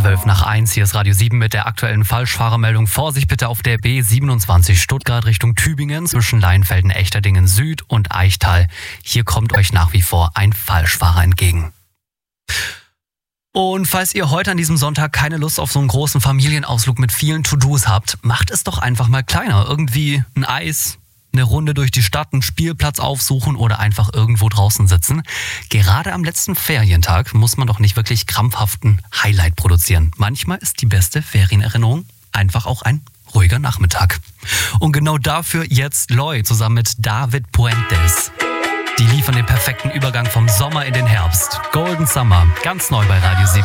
12:12. Hier ist Radio 7 mit der aktuellen Falschfahrermeldung. Vorsicht bitte auf der B27 Stuttgart Richtung Tübingen zwischen Leinfelden, Echterdingen Süd und Eichtal. Hier kommt euch nach wie vor ein Falschfahrer entgegen. Und falls ihr heute an diesem Sonntag keine Lust auf so einen großen Familienausflug mit vielen To-Dos habt, macht es doch einfach mal kleiner. Irgendwie ein Eis, eine Runde durch die Stadt, einen Spielplatz aufsuchen oder einfach irgendwo draußen sitzen. Gerade am letzten Ferientag muss man doch nicht wirklich krampfhaften Highlight produzieren. Manchmal ist die beste Ferienerinnerung einfach auch ein ruhiger Nachmittag. Und genau dafür jetzt Loy zusammen mit David Puentes. Die liefern den perfekten Übergang vom Sommer in den Herbst. Golden Summer, ganz neu bei Radio 7.